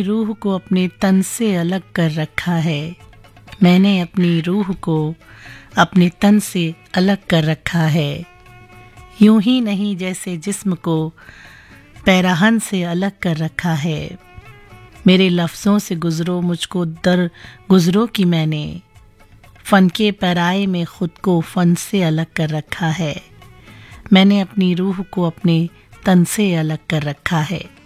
रूह को अपने तन से अलग कर रखा है। मैंने अपनी रूह को अपने तन से अलग कर रखा है। यूं ही नहीं जैसे जिस्म को पैराहन से अलग कर रखा है। मेरे लफ्ज़ों से गुज़रो मुझको दर गुज़रो कि मैंने फ़न के पैराए में ख़ुद को फ़न से अलग कर रखा है। मैंने अपनी रूह को अपने तन से अलग कर रखा है।